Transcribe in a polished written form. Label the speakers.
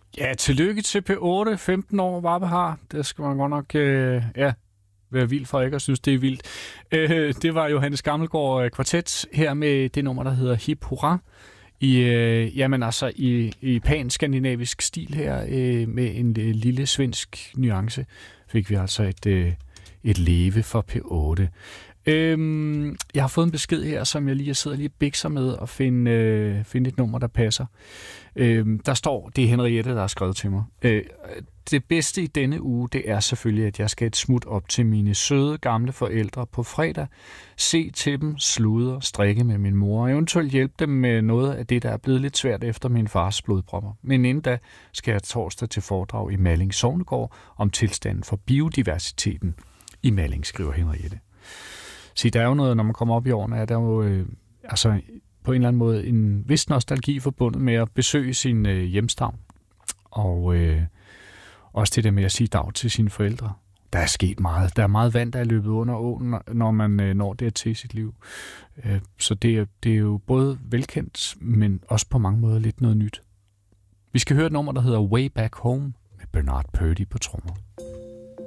Speaker 1: Ja, tillykke til P8. 15 år, Varpe har. Det skal man godt nok være vild for ikke at synes, det er vildt. Det var Johannes Gammelgaard Kvartet her med det nummer, der hedder Hip Hurra. I pan-skandinavisk stil her med en lille svensk nuance fik vi altså et leve for P8. Jeg har fået en besked her, som jeg lige sidder og bikser med at finde et nummer, der passer. Der står, det er Henriette, der har skrevet til mig. Det bedste i denne uge, det er selvfølgelig, at jeg skal et smut op til mine søde gamle forældre på fredag. Se til dem, sludre, strikke med min mor og eventuelt hjælpe dem med noget af det, der er blevet lidt svært efter min fars blodpropper. Men inden da skal jeg torsdag til foredrag i Malling Sognegård om tilstanden for biodiversiteten i Malling, skriver Henriette. Så der er jo noget, når man kommer op i årene, er der jo på en eller anden måde en vis nostalgi forbundet med at besøge sin hjemstavn. Og også det der med at sige dag til sine forældre. Der er sket meget. Der er meget vand, der er løbet under åen, når man når dertil i sit liv. Så det er jo både velkendt, men også på mange måder lidt noget nyt. Vi skal høre et nummer, der hedder Way Back Home med Bernard Purdie på trommer.